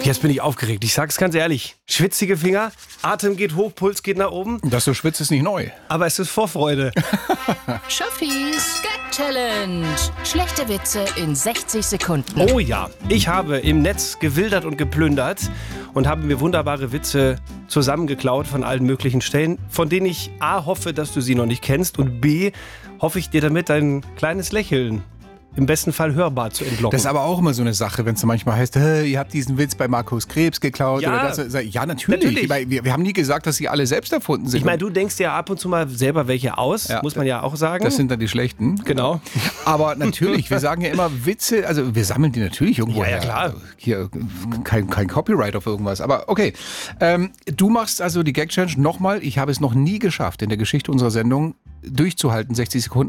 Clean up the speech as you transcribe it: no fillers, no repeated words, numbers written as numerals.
Jetzt bin ich aufgeregt. Ich sag's ganz ehrlich. Schwitzige Finger, Atem geht hoch, Puls geht nach oben. Dass du schwitzt, ist nicht neu. Aber es ist Vorfreude. Schöffis Gag Challenge. Schlechte Witze in 60 Sekunden. Oh ja, ich habe im Netz gewildert und geplündert und habe mir wunderbare Witze zusammengeklaut von allen möglichen Stellen, von denen ich A, hoffe, dass du sie noch nicht kennst und B, hoffe ich dir damit ein kleines Lächeln im besten Fall hörbar zu entlocken. Das ist aber auch immer so eine Sache, wenn es manchmal heißt, ihr habt diesen Witz bei Markus Krebs geklaut. Ja, oder das. Ja, natürlich. Wir haben nie gesagt, dass sie alle selbst erfunden sind. Ich meine, du denkst ja ab und zu mal selber welche aus, muss man ja auch sagen. Das sind dann die schlechten. Genau. Aber natürlich, wir sagen ja immer Witze, also wir sammeln die natürlich irgendwo her. Ja, klar. Hier, kein Copyright auf irgendwas. Aber okay, du machst also die Gag-Challenge nochmal. Ich habe es noch nie geschafft, in der Geschichte unserer Sendung durchzuhalten, 60 Sekunden.